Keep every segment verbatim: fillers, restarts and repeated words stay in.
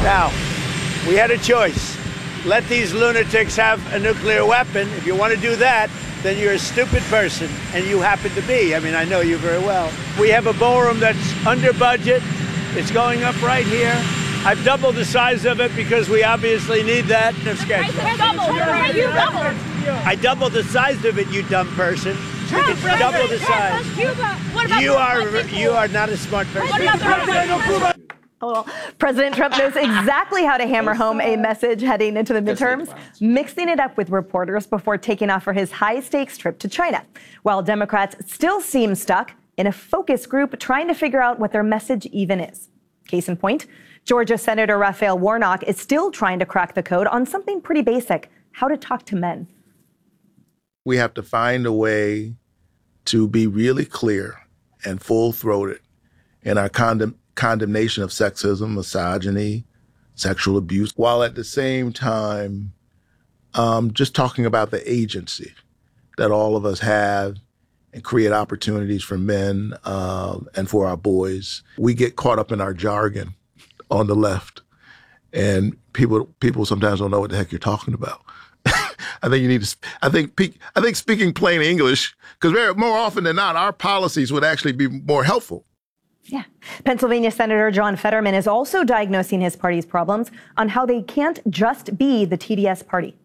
Now, we had a choice. Let these lunatics have a nuclear weapon. If you want to do that, then you're a stupid person, and you happen to be. I mean, I know you very well. We have a ballroom that's under budget. It's going up right here. I've doubled the size of it because we obviously need that. I doubled the size of it, you dumb person. It's double the size. You are you are not a smart person. Well, President Trump knows exactly how to hammer home a message heading into the midterms, mixing it up with reporters before taking off for his high-stakes trip to China, while Democrats still seem stuck in a focus group trying to figure out what their message even is. Case in point, Georgia Senator Raphael Warnock is still trying to crack the code on something pretty basic: how to talk to men. We have to find a way to be really clear and full-throated in our condemn condemnation of sexism, misogyny, sexual abuse, while at the same time um, just talking about the agency that all of us have and create opportunities for men uh, and for our boys. We get caught up in our jargon on the left, and people people sometimes don't know what the heck you're talking about. I think you need to. I think I think speaking plain English, because more often than not, our policies would actually be more helpful. Yeah. Pennsylvania Senator John Fetterman is also diagnosing his party's problems on how they can't just be the T D S party.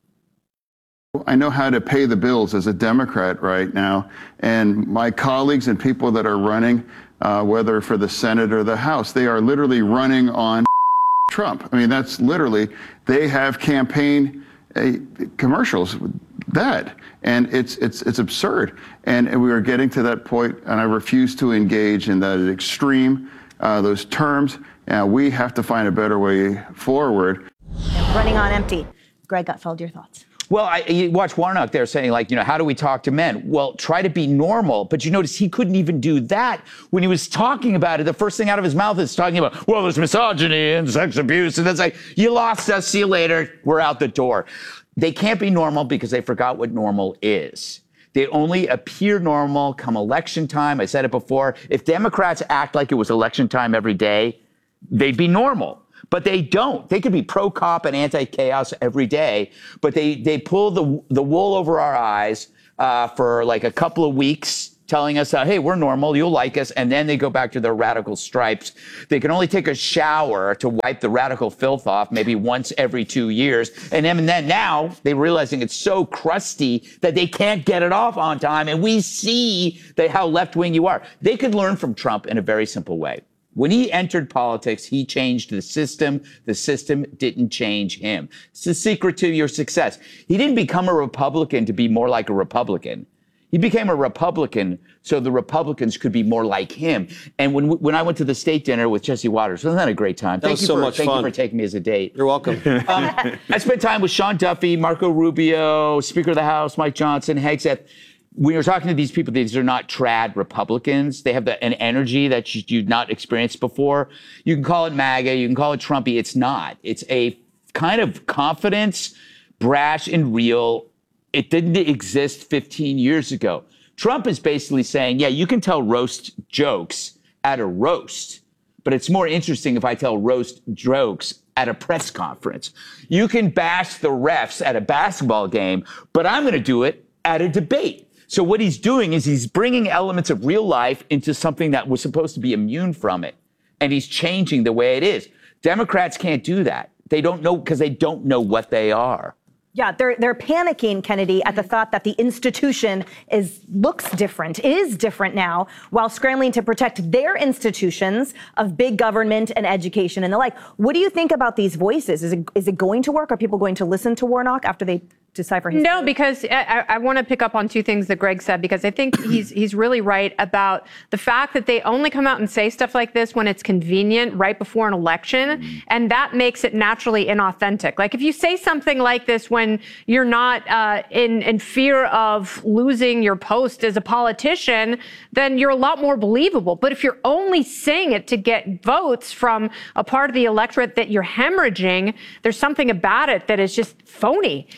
I know how to pay the bills as a Democrat right now, and my colleagues and people that are running, uh, whether for the Senate or the House, they are literally running on Trump. I mean, that's literally, they have campaign uh, commercials with that, and it's it's it's absurd. And, and we are getting to that point, and I refuse to engage in that extreme, uh, those terms. Uh, we have to find a better way forward. Running on empty. Greg Gutfeld, your thoughts? Well, I, you watch Warnock there saying, like, you know, how do we talk to men? Well, try to be normal. But you notice he couldn't even do that when he was talking about it. The first thing out of his mouth is talking about, well, there's misogyny and sex abuse. And that's like, you lost us. See you later. We're out the door. They can't be normal because they forgot what normal is. They only appear normal come election time. I said it before. If Democrats act like it was election time every day, they'd be normal. But they don't. They could be pro-cop and anti-chaos every day, but they they pull the the wool over our eyes uh, for like a couple of weeks, telling us, uh, hey, we're normal, you'll like us, and then they go back to their radical stripes. They can only take a shower to wipe the radical filth off maybe once every two years, and then, and then now they're realizing it's so crusty that they can't get it off on time, and we see that how left-wing you are. They could learn from Trump in a very simple way. When he entered politics, he changed the system. The system didn't change him. It's the secret to your success. He didn't become a Republican to be more like a Republican. He became a Republican so the Republicans could be more like him. And when when I went to the state dinner with Jesse Waters, wasn't that a great time? That thank was you so for, much thank fun. you for taking me as a date. You're welcome. um, I spent time with Sean Duffy, Marco Rubio, Speaker of the House, Mike Johnson, Hegseth. When you're talking to these people, these are not trad Republicans. They have the, an energy that you, you've not experienced before. You can call it MAGA, you can call it Trumpy. It's not. It's a kind of confidence, brash and real. It didn't exist fifteen years ago. Trump is basically saying, yeah, you can tell roast jokes at a roast, but it's more interesting if I tell roast jokes at a press conference. You can bash the refs at a basketball game, but I'm going to do it at a debate. So what he's doing is he's bringing elements of real life into something that was supposed to be immune from it. And he's changing the way it is. Democrats can't do that. They don't know because they don't know what they are. Yeah, they're they're panicking, Kennedy, at the thought that the institution is looks different, is different now, while scrambling to protect their institutions of big government and education and the like. What do you think about these voices? Is it is it going to work? Are people going to listen to Warnock after they decipher his? No, because I, I want to pick up on two things that Greg said, because I think he's he's really right about the fact that they only come out and say stuff like this when it's convenient, right before an election, mm-hmm. and that makes it naturally inauthentic. Like if you say something like this when you're not uh, in, in fear of losing your post as a politician, then you're a lot more believable. But if you're only saying it to get votes from a part of the electorate that you're hemorrhaging, there's something about it that is just phony. And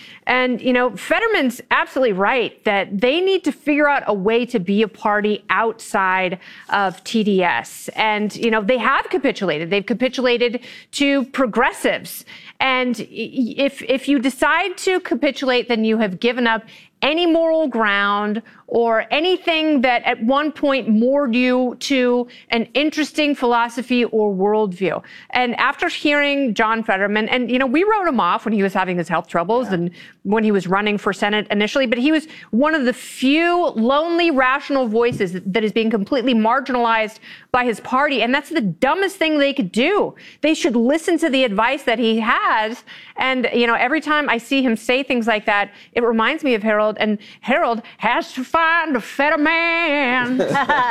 And, you know, Fetterman's absolutely right that they need to figure out a way to be a party outside of T D S. And, you know, they have capitulated. They've capitulated to progressives. And if if you decide to capitulate, then you have given up any moral ground or anything that at one point moored you to an interesting philosophy or worldview. And after hearing John Fetterman, and, you know, we wrote him off when he was having his health troubles yeah. and when he was running for Senate initially, but he was one of the few lonely, rational voices that is being completely marginalized by his party. And that's the dumbest thing they could do. They should listen to the advice that he has. And, you know, every time I see him say things like that, it reminds me of Harold, and Harold has to find a Fetterman.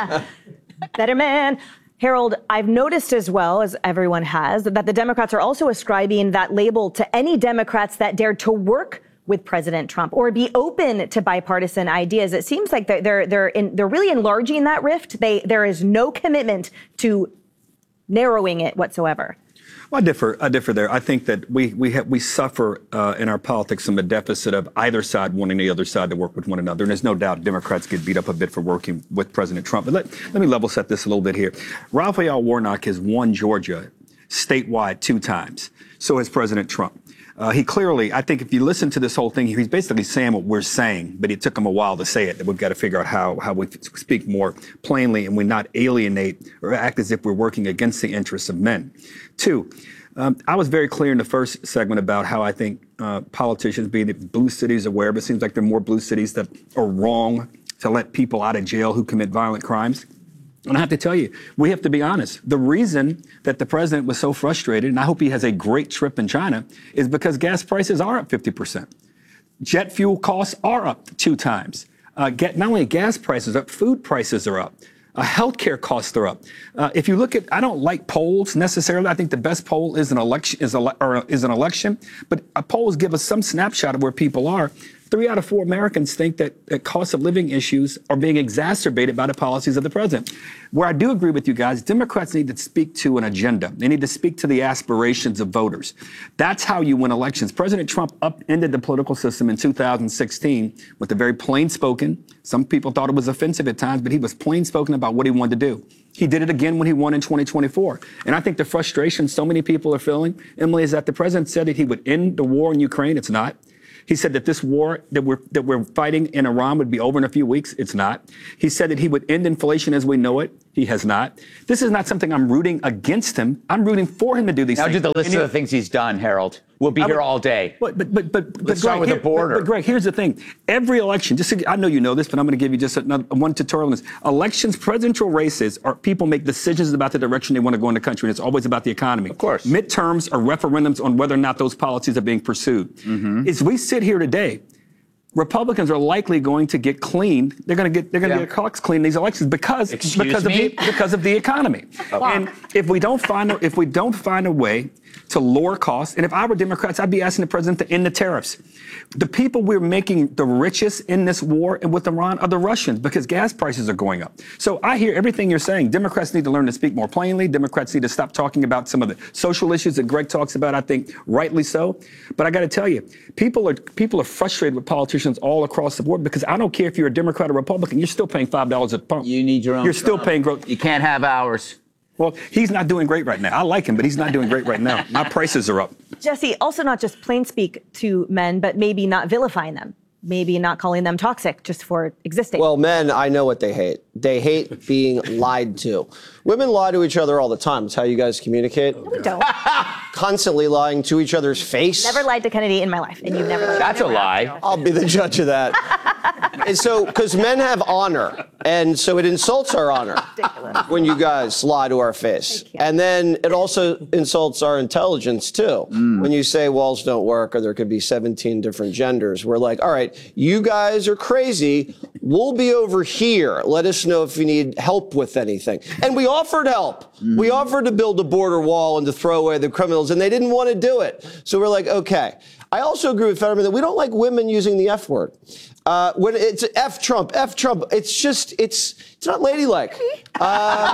Fetterman. Harold, I've noticed as well, as everyone has, that the Democrats are also ascribing that label to any Democrats that dare to work with President Trump or be open to bipartisan ideas. It seems like they're they're they're, in, they're really enlarging that rift. They there is no commitment to narrowing it whatsoever. Well, I differ. I differ there. I think that we we have, we suffer uh, in our politics from a deficit of either side wanting the other side to work with one another. And there's no doubt Democrats get beat up a bit for working with President Trump. But let, let me level set this a little bit here. Raphael Warnock has won Georgia statewide two times. So has President Trump. Uh, he clearly, I think if you listen to this whole thing, he's basically saying what we're saying, but it took him a while to say it. We've got to figure out how, how we speak more plainly and we not alienate or act as if we're working against the interests of men. Two, um, I was very clear in the first segment about how I think uh, politicians, being that blue cities are aware, but it seems like there are more blue cities that are wrong to let people out of jail who commit violent crimes. And I have to tell you, we have to be honest. The reason that the president was so frustrated, and I hope he has a great trip in China, is because gas prices are up fifty percent. Jet fuel costs are up two times. Uh, get, not only gas prices are up, food prices are up. Uh, healthcare costs are up. Uh, if you look at, I don't like polls necessarily. I think the best poll is an election, is, ele- or is an election, but uh, polls give us some snapshot of where people are. Three out of four Americans think that, that cost of living issues are being exacerbated by the policies of the president. Where I do agree with you guys, Democrats need to speak to an agenda. They need to speak to the aspirations of voters. That's how you win elections. President Trump upended the political system in two thousand sixteen with a very plain spoken. Some people thought it was offensive at times, but he was plain spoken about what he wanted to do. He did it again when he won in twenty twenty-four. And I think the frustration so many people are feeling, Emily, is that the president said that he would end the war in Ukraine. It's not. He said that this war that we're that we're fighting in Iran would be over in a few weeks. It's not. He said that he would end inflation as we know it. He has not. This is not something I'm rooting against him. I'm rooting for him to do these now things. Now do the list and of the things he's done, Harold. We'll be I here would, all day. But but but but, but Let's start Greg, with here, the border. But, but Greg, here's the thing. Every election, just to, I know you know this, but I'm going to give you just another one tutorial on this. Elections, presidential races, are people make decisions about the direction they want to go in the country, and it's always about the economy. Of course. Midterms are referendums on whether or not those policies are being pursued. Mm-hmm. As we sit here today, Republicans are likely going to get clean. They're going to get they're going to yeah. get their clocks clean in these elections because Excuse because me? of the because of the economy. Oh. And if we don't find a, if we don't find a way to lower costs, and if I were Democrats, I'd be asking the president to end the tariffs. The people we're making the richest in this war and with Iran are the Russians because gas prices are going up. So I hear everything you're saying. Democrats need to learn to speak more plainly. Democrats need to stop talking about some of the social issues that Greg talks about, I think rightly so. But I got to tell you, people are people are frustrated with politicians all across the board because I don't care if you're a Democrat or Republican, you're still paying five dollars a pump. You need your own. You're still Trump. paying growth. You can't have ours. Well, he's not doing great right now. I like him, but he's not doing great right now. My prices are up. Jesse, also not just plain speak to men, but maybe not vilifying them. Maybe not calling them toxic just for existing. Well, men, I know what they hate. They hate being lied to. Women lie to each other all the time. It's how you guys communicate. No, we don't. Constantly lying to each other's face. Never lied to Kennedy in my life, and you've never lied. That's a lie. I'll be the judge of that. And so, because men have honor, and so it insults our honor Ridiculous. when you guys lie to our face. And then it also insults our intelligence, too. Mm. When you say walls don't work or there could be seventeen different genders, we're like, all right, you guys are crazy. We'll be over here. Let us know if you need help with anything. And we offered help. Mm. We offered to build a border wall and to throw away the criminals, and they didn't want to do it. So we're like, okay. I also agree with Fetterman that we don't like women using the F word. Uh, when it's F Trump, F Trump, it's just, it's it's not ladylike. Uh,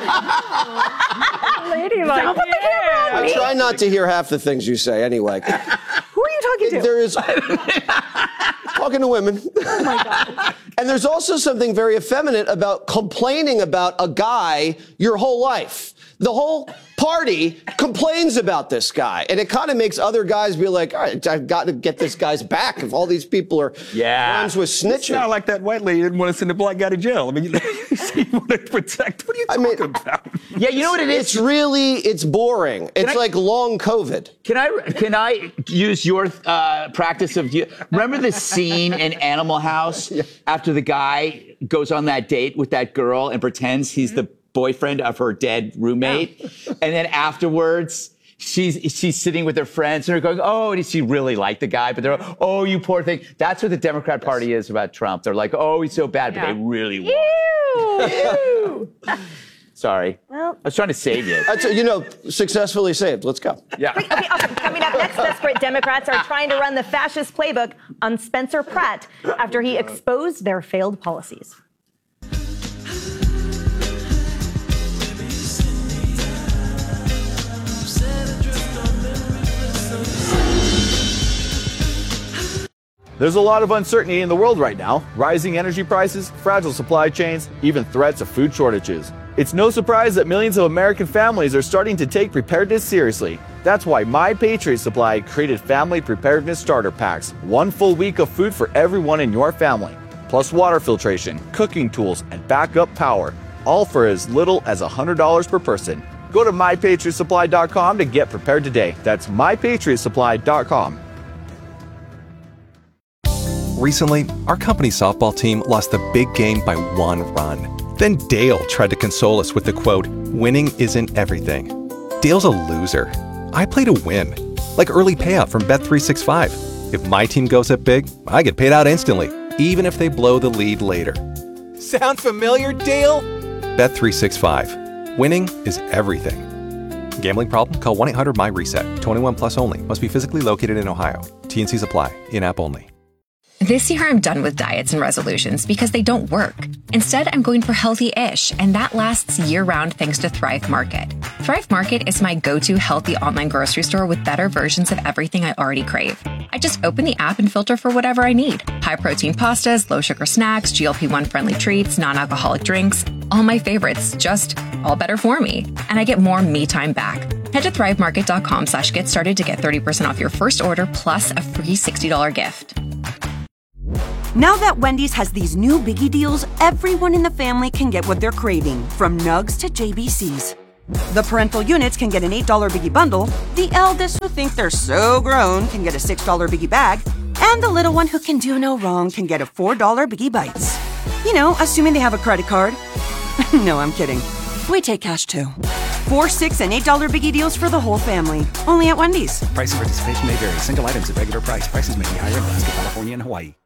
ladylike. Don't put the camera on I me. try not to hear half the things you say anyway. Who are you talking to? There is... talking to women. Oh my God. And there's also something very effeminate about complaining about a guy your whole life. The whole party complains about this guy, and it kind of makes other guys be like, all right, I've got to get this guy's back if all these people are yeah. friends with snitching. It's not like that white lady didn't want to send a black guy to jail. I mean, you, you want to protect. What are you I talking mean, about? Yeah, you know what it is? It's really, it's boring. It's I, like long COVID. Can I can I use your uh, practice of, remember the scene in Animal House yeah. after the guy goes on that date with that girl and pretends he's mm-hmm. the boyfriend of her dead roommate, yeah. and then afterwards she's she's sitting with her friends and they're going, oh, and she really liked the guy, but they're like, oh, you poor thing. That's what the Democrat yes. Party is about Trump. They're like, oh, he's so bad, yeah. but they really want Ew. Ew. Sorry. Well, I was trying to save you. That's, you know, successfully saved. Let's go. Yeah. Okay, awesome. Coming up next, desperate Democrats are trying to run the fascist playbook on Spencer Pratt after he exposed their failed policies. There's a lot of uncertainty in the world right now. Rising energy prices, fragile supply chains, even threats of food shortages. It's no surprise that millions of American families are starting to take preparedness seriously. That's why My Patriot Supply created Family Preparedness Starter Packs. One full week of food for everyone in your family. Plus water filtration, cooking tools, and backup power. All for as little as one hundred dollars per person. Go to my patriot supply dot com to get prepared today. That's my patriot supply dot com. Recently, our company's softball team lost the big game by one run. Then Dale tried to console us with the quote, winning isn't everything. Dale's a loser. I play to win. Like early payout from Bet three sixty-five. If my team goes up big, I get paid out instantly, even if they blow the lead later. Sound familiar, Dale? Bet three sixty-five. Winning is everything. Gambling problem? Call one eight hundred my reset. twenty-one plus only. Must be physically located in Ohio. T N Cs apply. In-app only. This year, I'm done with diets and resolutions because they don't work. Instead, I'm going for healthy-ish, and that lasts year-round thanks to Thrive Market. Thrive Market is my go-to healthy online grocery store with better versions of everything I already crave. I just open the app and filter for whatever I need. High-protein pastas, low-sugar snacks, G L P one friendly treats, non-alcoholic drinks. All my favorites, just all better for me. And I get more me time back. Head to thrivemarket.com slash get started to get thirty percent off your first order plus a free sixty dollars gift. Now that Wendy's has these new biggie deals, everyone in the family can get what they're craving, from nugs to J B Cs. The parental units can get an eight dollar biggie bundle, the eldest who think they're so grown can get a six dollar biggie bag, and the little one who can do no wrong can get a four dollar biggie bites. You know, assuming they have a credit card. No, I'm kidding. We take cash too. Four, six, and eight dollar biggie deals for the whole family. Only at Wendy's. Price and participation may vary. Single items at regular price. Prices may be higher in Alaska, California, and Hawaii.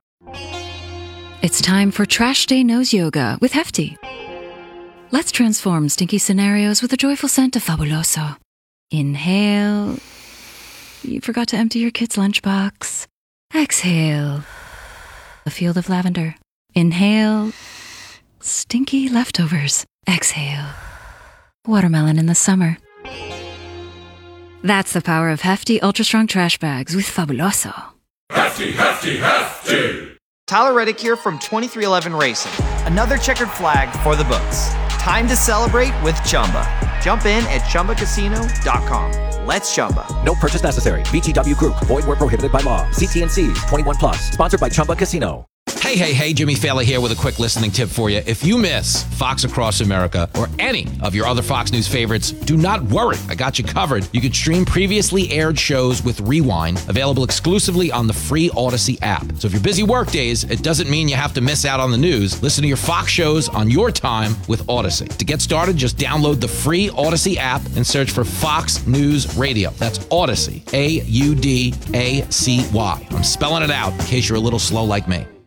It's time for Trash Day Nose Yoga with Hefty. Let's transform stinky scenarios with a joyful scent of Fabuloso. Inhale. You forgot to empty your kid's lunchbox. Exhale. A field of lavender. Inhale. Stinky leftovers. Exhale. Watermelon in the summer. That's the power of Hefty Ultra Strong Trash Bags with Fabuloso. Hefty, Hefty, Hefty! Tyler Reddick here from twenty-three eleven Racing. Another checkered flag for the books. Time to celebrate with Chumba. Jump in at chumba casino dot com. Let's Chumba. No purchase necessary. V G W Group. Void where prohibited by law. See T N Cs. twenty-one plus. Sponsored by Chumba Casino. Hey, hey, hey, Jimmy Fallon here with a quick listening tip for you. If you miss Fox Across America or any of your other Fox News favorites, do not worry. I got you covered. You can stream previously aired shows with Rewind, available exclusively on the free Odyssey app. So if you're busy work days, it doesn't mean you have to miss out on the news. Listen to your Fox shows on your time with Odyssey. To get started, just download the free Odyssey app and search for Fox News Radio. That's Odyssey, A U D A C Y. I'm spelling it out in case you're a little slow like me.